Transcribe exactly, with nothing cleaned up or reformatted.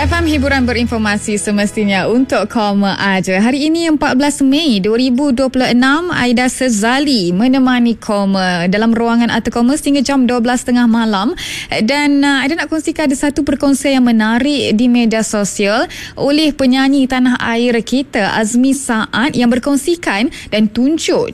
F M, hiburan berinformasi semestinya untuk Koma aja. Hari ini empat belas Mei dua ribu dua puluh enam, Aida Sezali menemani Koma dalam ruangan Arta Koma sehingga jam dua belas tiga puluh malam. Dan uh, Aida nak kongsikan ada satu perkongsian yang menarik di media sosial oleh penyanyi tanah air kita Azmi Saad yang berkongsikan dan tunjuk